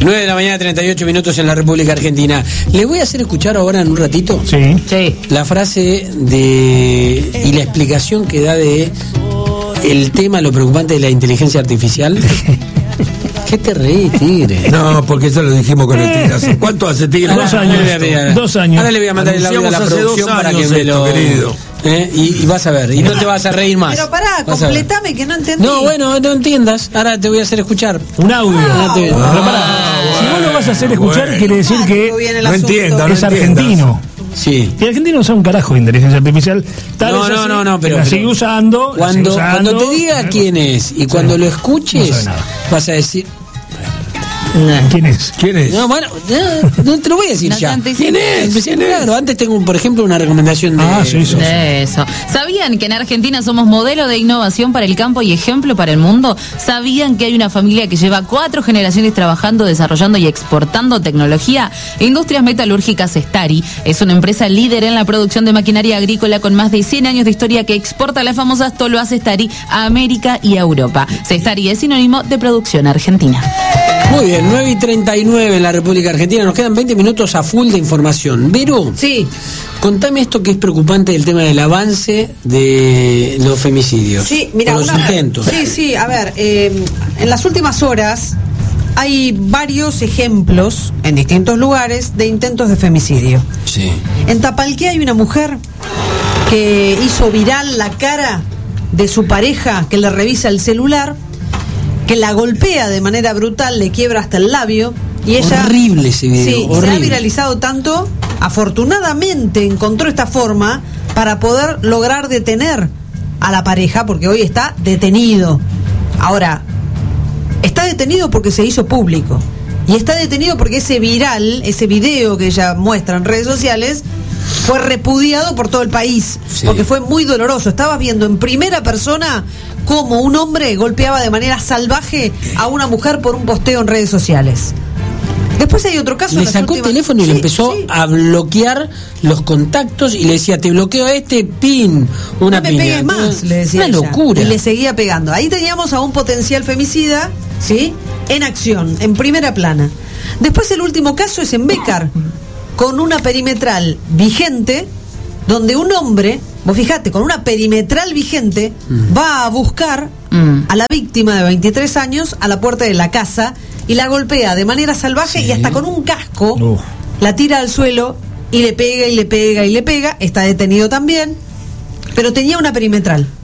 9 de la mañana, 38 minutos en la República Argentina. Les voy a hacer escuchar ahora en un ratito la frase y la explicación que da de el tema, lo preocupante de la inteligencia artificial. ¿Qué te reís, Tigre? No, porque eso lo dijimos con el Tigre. ¿Cuánto hace, Tigre? 2 años. 2 años. Ahora le voy a mandar el audio a la producción para que me lo... querido. Y vas a ver, y no te vas a reír más. Pero pará, completame que no entendí. No, bueno, no entiendas. Ahora te voy a hacer escuchar un audio. Pero pará, si vos lo vas a hacer escuchar, quiere decir que no entiendo, es argentino. Sí. Y Argentina no sabe un carajo de inteligencia artificial. No, pero la sigue usando. Cuando te diga quién es y cuando lo escuches, vas a decir... ¿Quién es? No, bueno, no te lo voy a decir ya. ¿Quién es? Claro, antes tengo, por ejemplo, una recomendación de eso. ¿Sabían que en Argentina somos modelo de innovación para el campo y ejemplo para el mundo? ¿Sabían que hay una familia que lleva 4 generaciones trabajando, desarrollando y exportando tecnología? Industrias Metalúrgicas Stari es una empresa líder en la producción de maquinaria agrícola con más de 100 años de historia que exporta las famosas toloas Stari a América y a Europa. Stari es sinónimo de producción argentina. Muy bien, 9:39 en la República Argentina. Nos quedan 20 minutos a full de información. Vero, contame esto que es preocupante del tema del avance de los femicidios. Sí, mira, los intentos. Sí, a ver, en las últimas horas hay varios ejemplos en distintos lugares de intentos de femicidio. Sí. En Tapalqué hay una mujer que hizo viral la cara de su pareja que le revisa el celular, que la golpea de manera brutal, le quiebra hasta el labio y ella... Horrible ese video, sí, horrible. Se ha viralizado tanto, afortunadamente encontró esta forma para poder lograr detener a la pareja, porque hoy está detenido. Ahora, está detenido porque se hizo público y está detenido porque ese video que ella muestra en redes sociales fue repudiado por todo el país, porque fue muy doloroso. Estabas viendo en primera persona cómo un hombre golpeaba de manera salvaje a una mujer por un posteo en redes sociales. Después hay otro caso. Le sacó el teléfono y le empezó a bloquear los contactos y le decía, te bloqueo este pin, una no me piña. pegues más, le decía una ella. Locura. Y le seguía pegando. Ahí teníamos a un potencial femicida, en acción, en primera plana. Después el último caso es en Bécar, con una perimetral vigente, donde un hombre, vos fijate, con una perimetral vigente, va a buscar a la víctima de 23 años a la puerta de la casa y la golpea de manera salvaje y hasta con un casco la tira al suelo y le pega y le pega y le pega. Está detenido también, pero tenía una perimetral.